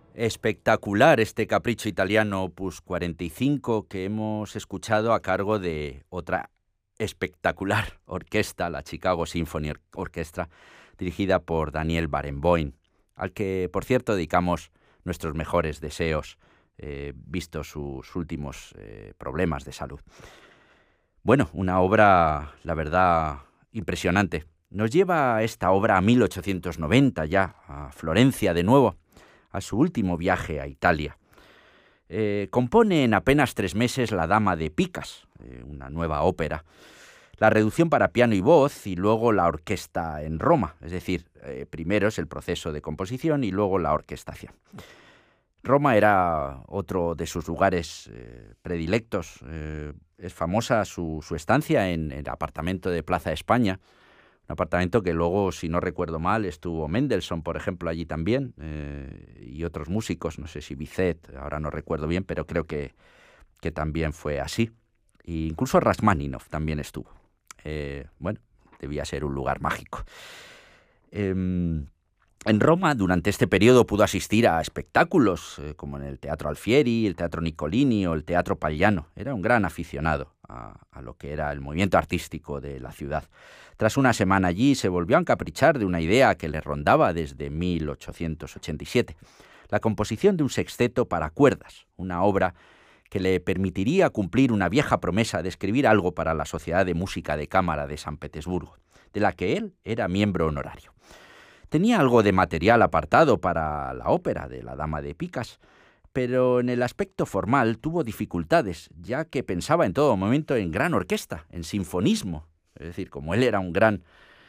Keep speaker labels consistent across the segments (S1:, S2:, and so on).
S1: Espectacular este capricho italiano Opus 45 que hemos escuchado a cargo de otra espectacular orquesta, la Chicago Symphony Orchestra, dirigida por Daniel Barenboim, al que, por cierto, dedicamos nuestros mejores deseos, vistos sus últimos problemas de salud. Bueno, una obra, la verdad, impresionante. Nos lleva esta obra a 1890 ya, a Florencia de nuevo, a su último viaje a Italia. Compone en apenas 3 meses La Dama de Picas, una nueva ópera, la reducción para piano y voz y luego la orquesta en Roma, es decir, primero es el proceso de composición y luego la orquestación. Roma era otro de sus lugares predilectos. Es famosa su estancia en el apartamento de Plaza España, un apartamento que luego, si no recuerdo mal, estuvo Mendelssohn, por ejemplo, allí también, y otros músicos, no sé si Bizet, ahora no recuerdo bien, pero creo que también fue así. E incluso Rachmaninoff también estuvo. Bueno, debía ser un lugar mágico. En Roma, durante este periodo, pudo asistir a espectáculos como en el Teatro Alfieri, el Teatro Niccolini o el Teatro Pagliano. Era un gran aficionado a lo que era el movimiento artístico de la ciudad. Tras una semana allí, se volvió a encaprichar de una idea que le rondaba desde 1887, la composición de un sexteto para cuerdas, una obra que le permitiría cumplir una vieja promesa de escribir algo para la Sociedad de Música de Cámara de San Petersburgo, de la que él era miembro honorario. Tenía algo de material apartado para la ópera de La Dama de Picas, pero en el aspecto formal tuvo dificultades, ya que pensaba en todo momento en gran orquesta, en sinfonismo. Es decir, como él era un gran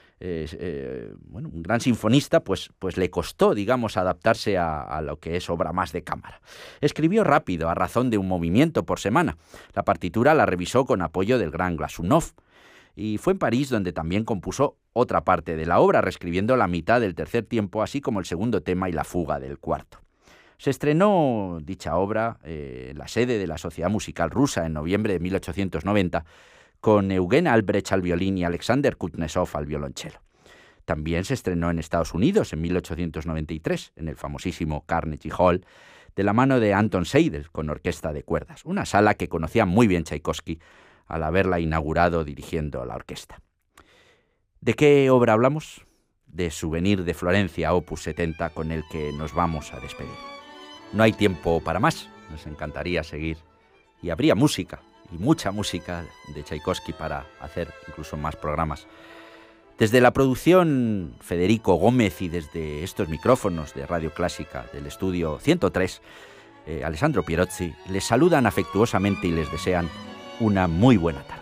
S1: sinfonista, pues le costó, digamos, adaptarse a lo que es obra más de cámara. Escribió rápido, a razón de un movimiento por semana. La partitura la revisó con apoyo del gran Glazunov, y fue en París donde también compuso otra parte de la obra, reescribiendo la mitad del tercer tiempo, así como el segundo tema y la fuga del cuarto. Se estrenó dicha obra en la sede de la Sociedad Musical Rusa en noviembre de 1890, con Eugen Albrecht al violín y Alexander Kuznetsov al violonchelo. También se estrenó en Estados Unidos en 1893, en el famosísimo Carnegie Hall, de la mano de Anton Seidel, con orquesta de cuerdas, una sala que conocía muy bien Tchaikovsky al haberla inaugurado dirigiendo la orquesta. ¿De qué obra hablamos? De Souvenir de Florencia, Opus 70, con el que nos vamos a despedir. No hay tiempo para más, nos encantaría seguir, y habría música, y mucha música de Tchaikovsky para hacer incluso más programas. Desde la producción Federico Gómez y desde estos micrófonos de Radio Clásica del estudio 103, Alessandro Pierozzi, les saludan afectuosamente y les desean una muy buena tarde.